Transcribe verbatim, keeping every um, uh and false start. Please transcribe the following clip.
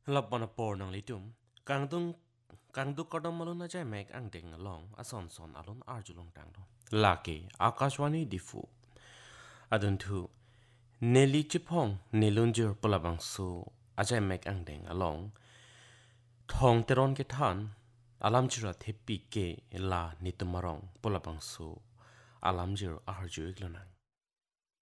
Laban na por nang litum, kang dung kang du kodam malun na jay mek ang ding along ason son alun arjulong tang do. Laki akashwani difu. Adun tu neli chipong nilunjur pulabang su ajay mek ang ding along thong teron ke than alam jira thepi ke la nitumarong pulabang su alam jir arju iglanang.